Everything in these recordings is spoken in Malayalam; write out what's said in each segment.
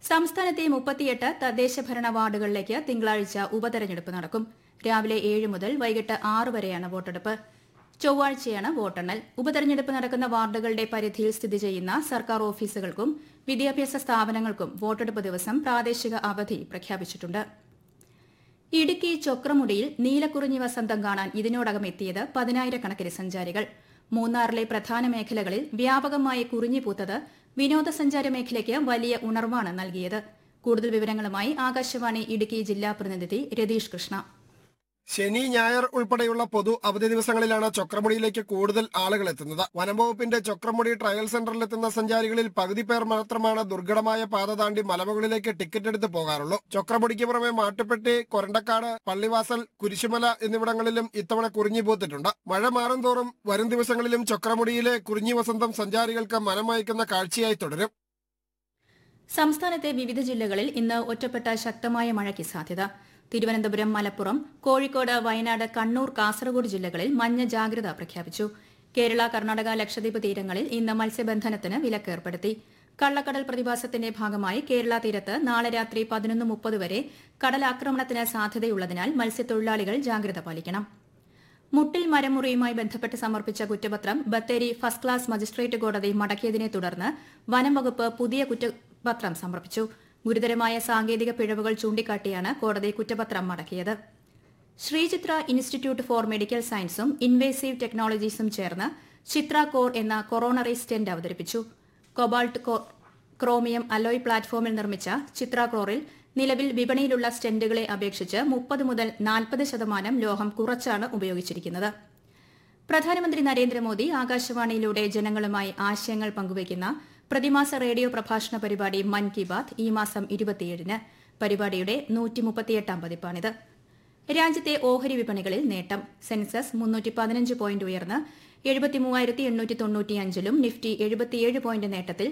സംസ്ഥാനത്തെ 38 തദ്ദേശഭരണ വാർഡുകളിലേക്ക് തിങ്കളാഴ്ച ഉപതെരഞ്ഞെടുപ്പ് നടക്കും. രാവിലെ 7 മുതൽ വൈകിട്ട് 6 വരെയാണ് വോട്ടെടുപ്പ്. ചൊവ്വാഴ്ചയാണ് വോട്ടെണ്ണൽ. ഉപതെരഞ്ഞെടുപ്പ് നടക്കുന്ന വാർഡുകളുടെ പരിധിയിൽ സ്ഥിതി ചെയ്യുന്ന സർക്കാർ ഓഫീസുകൾക്കും വിദ്യാഭ്യാസ സ്ഥാപനങ്ങൾക്കും വോട്ടെടുപ്പ് ദിവസം പ്രാദേശിക അവധി പ്രഖ്യാപിച്ചിട്ടുണ്ട്. ഇടുക്കി ചൊക്രമുടിയിൽ നീലക്കുറിഞ്ഞി വസന്തം കാണാൻ ഇതിനോടകം എത്തിയത് 10,000-കണക്കിന് സഞ്ചാരികൾ. മൂന്നാറിലെ പ്രധാന മേഖലകളിൽ വ്യാപകമായി കുറിഞ്ഞി പൂത്തത് വിനോദസഞ്ചാര മേഖലയ്ക്ക് വലിയ ഉണർവാണ് നൽകിയത്. കൂടുതൽ വിവരങ്ങളുമായി ആകാശവാണി ഇടുക്കി ജില്ലാ പ്രതിനിധി രതീഷ് കൃഷ്ണ. ശനി, ഞായർ ഉൾപ്പെടെയുള്ള പൊതു അവധി ദിവസങ്ങളിലാണ് ചൊക്രമുടിയിലേക്ക് കൂടുതൽ ആളുകൾ എത്തുന്നത്. വനംവകുപ്പിന്റെ ചൊക്രമുടി ട്രയൽ സെന്ററിലെത്തുന്ന സഞ്ചാരികളിൽ പകുതി പേർ മാത്രമാണ് ദുർഘടമായ പാത താണ്ടി മലമുകളിലേക്ക് ടിക്കറ്റ് എടുത്ത് പോകാറുള്ളൂ. ചൊക്രമുടിക്ക് പുറമെ മാട്ടുപ്പെട്ടി, കൊരണ്ടക്കാട്, പള്ളിവാസൽ, കുരിശുമല എന്നിവിടങ്ങളിലും ഇത്തവണ കുറിഞ്ഞി പൂത്തിട്ടുണ്ട്. മഴ മാറും തോറും വരും ദിവസങ്ങളിലും ചൊക്രമുടിയിലെ കുറിഞ്ഞി വസന്തം സഞ്ചാരികൾക്ക് മനമയക്കുന്ന കാഴ്ചയായി തുടരും. സംസ്ഥാനത്തെ വിവിധ ജില്ലകളിൽ ഇന്ന് ഒറ്റപ്പെട്ട ശക്തമായ മഴയ്ക്ക് സാധ്യത. തിരുവനന്തപുരം, മലപ്പുറം, കോഴിക്കോട്, വയനാട്, കണ്ണൂർ, കാസർഗോഡ് ജില്ലകളിൽ മഞ്ഞ ജാഗ്രത പ്രഖ്യാപിച്ചു. കേരള, കർണാടക, ലക്ഷദ്വീപ് തീരങ്ങളിൽ ഇന്ന് മത്സ്യബന്ധനത്തിന് വിലക്ക് ഏർപ്പെടുത്തി. കള്ളക്കടൽ പ്രതിഭാസത്തിന്റെ ഭാഗമായി കേരള തീരത്ത് നാളെ രാത്രി 11:30 വരെ കടലാക്രമണത്തിന് സാധ്യതയുള്ളതിനാൽ മത്സ്യത്തൊഴിലാളികൾ ജാഗ്രത പാലിക്കണം. മുട്ടിൽ മരമുറിയുമായി ബന്ധപ്പെട്ട് സമർപ്പിച്ച കുറ്റപത്രം ബത്തേരി ഫസ്റ്റ് ക്ലാസ് മജിസ്ട്രേറ്റ് കോടതി മടക്കിയതിനെ തുടർന്ന് വനം വകുപ്പ് പുതിയ കുറ്റപത്രം സമർപ്പിച്ചു. ഗുരുതരമായ സാങ്കേതിക പിഴവുകൾ ചൂണ്ടിക്കാട്ടിയാണ് കോടതി കുറ്റപത്രം മടക്കിയത്. ശ്രീചിത്ര ഇൻസ്റ്റിറ്റ്യൂട്ട് ഫോർ മെഡിക്കൽ സയൻസും ഇൻവേസീവ് ടെക്നോളജീസും ചേർന്ന് ചിത്ര കോർ എന്ന കൊറോണറി സ്റ്റെന്റ് അവതരിപ്പിച്ചു. കൊബാൾട്ട് ക്രോമിയം അലോയ് പ്ലാറ്റ്ഫോമിൽ നിർമ്മിച്ച ചിത്ര കോറിൽ നിലവിൽ വിപണിയിലുള്ള സ്റ്റെന്റുകളെ അപേക്ഷിച്ച് 30 മുതൽ 40% ലോഹം കുറച്ചാണ് ഉപയോഗിച്ചിരിക്കുന്നത്. പ്രധാനമന്ത്രി നരേന്ദ്രമോദി ആകാശവാണിയിലൂടെ ജനങ്ങളുമായി ആശയങ്ങൾ പങ്കുവയ്ക്കുന്ന പ്രതിമാസ റേഡിയോ പ്രഭാഷണ പരിപാടി മൻ കി ബാത് ഈ മാസം 27-ന്. പരിപാടിയുടെ 138-ാം പതിപ്പാണിത്. രാജ്യത്തെ ഓഹരി വിപണികളിൽ നേട്ടം. സെൻസസ് 315 പോയിന്റ് ഉയർന്ന് 73,895-ലും നിഫ്റ്റി 77 പോയിന്റ് നേട്ടത്തിൽ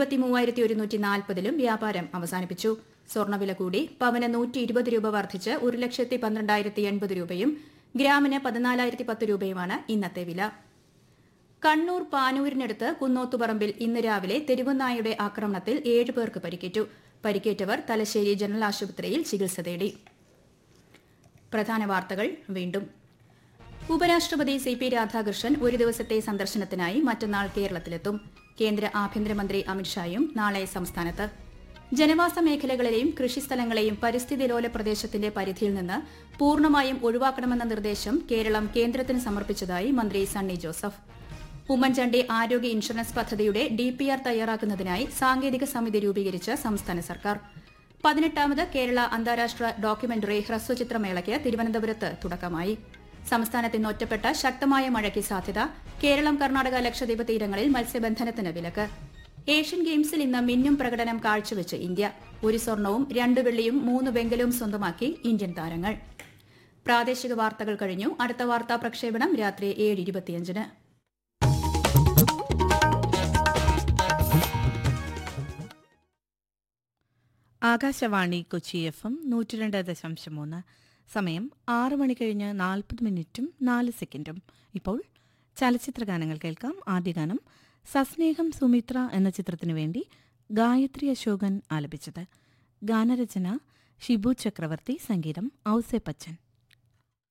23,140-ലും വ്യാപാരം അവസാനിപ്പിച്ചു. സ്വർണ്ണവില കൂടി. പവന് 120 രൂപ വർദ്ധിച്ച് 1,12,080 രൂപയും ഗ്രാമിന് 14,010 രൂപയുമാണ് ഇന്നത്തെ വില. കണ്ണൂർ പാനൂരിനടുത്ത് കുന്നോത്തുപറമ്പിൽ ഇന്ന് രാവിലെ തെരുവുനായയുടെ ആക്രമണത്തിൽ 7 പേർക്ക് പരിക്കേറ്റു. പരിക്കേറ്റവർ തലശ്ശേരി ജനറൽ ആശുപത്രിയിൽ ചികിത്സ തേടി. പ്രധാന വാർത്തകൾ വീണ്ടും. ഉപരാഷ്ട്രപതി CP രാധാകൃഷ്ണൻ ഒരു ദിവസത്തെ സന്ദർശനത്തിനായി മറ്റന്നാൾ കേരളത്തിലെത്തും. കേന്ദ്ര ആഭ്യന്തരമന്ത്രി അമിത്ഷായും നാളെ സംസ്ഥാനത്ത്. ജനവാസ മേഖലകളെയും കൃഷിസ്ഥലങ്ങളെയും പരിസ്ഥിതിലോല പ്രദേശത്തിന്റെ പരിധിയിൽ നിന്ന് പൂർണ്ണമായും ഒഴിവാക്കണമെന്ന നിർദ്ദേശം കേരളം കേന്ദ്രത്തിന് സമർപ്പിച്ചതായി മന്ത്രി സണ്ണി ജോസഫ്. ഉമ്മൻചാണ്ടി ആരോഗ്യ ഇൻഷുറൻസ് പദ്ധതിയുടെ DPR തയ്യാറാക്കുന്നതിനായി സാങ്കേതിക സമിതി രൂപീകരിച്ച സംസ്ഥാന സർക്കാർ. 18ാമത് കേരള അന്താരാഷ്ട്ര ഡോക്യുമെന്ററി ഹ്രസ്വചിത്രമേളയ്ക്ക് തിരുവനന്തപുരത്ത് തുടക്കമായി. സംസ്ഥാനത്ത് ഇന്ന് ഒറ്റപ്പെട്ട ശക്തമായ മഴയ്ക്ക് സാധ്യത. കേരളം, കർണാടക, ലക്ഷദ്വീപ് തീരങ്ങളിൽ മത്സ്യബന്ധനത്തിന് വിലക്ക്. ഏഷ്യൻ ഗെയിംസിൽ ഇന്ന് മിന്നും പ്രകടനം കാഴ്ചവെച്ച് ഇന്ത്യ. 1 സ്വർണവും 2 വെള്ളിയും 3 വെങ്കലവും സ്വന്തമാക്കി ഇന്ത്യൻ താരങ്ങൾ. പ്രാദേശിക വാർത്തകൾ കഴിഞ്ഞു. അടുത്ത വാർത്താ പ്രക്ഷേപണം രാത്രി 7:25-ന്. ആകാശവാണി കൊച്ചി FM 102.3. സമയം 6 മണി കഴിഞ്ഞ് 40 മിനിറ്റും 4 സെക്കൻഡും. ഇപ്പോൾ ചലച്ചിത്രഗാനങ്ങൾ കേൾക്കാം. ആദ്യ ഗാനം സസ്നേഹം സുമിത്ര എന്ന ചിത്രത്തിനു വേണ്ടി ഗായത്രി അശോകൻ ആലപിച്ചത്. ഗാനരചന ഷിബു ചക്രവർത്തി, സംഗീതം ഔസേ പച്ചൻ.